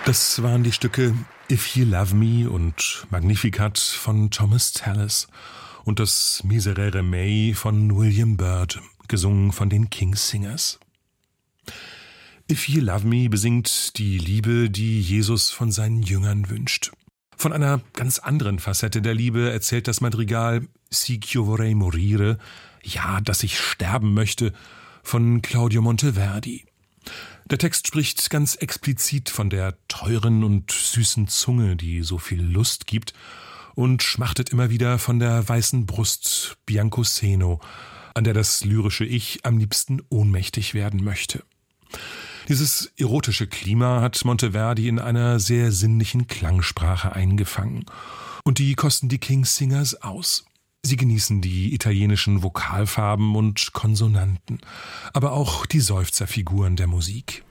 Das waren die Stücke If You Love Me und Magnificat von Thomas Tallis und das Miserere Mei von William Byrd, gesungen von den Kingsingers. If You Love Me besingt die Liebe, die Jesus von seinen Jüngern wünscht. Von einer ganz anderen Facette der Liebe erzählt das Madrigal Si io vorrei morire, ja, dass ich sterben möchte, von Claudio Monteverdi. Der Text spricht ganz explizit von der teuren und süßen Zunge, die so viel Lust gibt, und schmachtet immer wieder von der weißen Brust Bianco Seno, an der das lyrische Ich am liebsten ohnmächtig werden möchte. Dieses erotische Klima hat Monteverdi in einer sehr sinnlichen Klangsprache eingefangen. Und die kosten die Kingsingers aus. Sie genießen die italienischen Vokalfarben und Konsonanten, aber auch die Seufzerfiguren der Musik.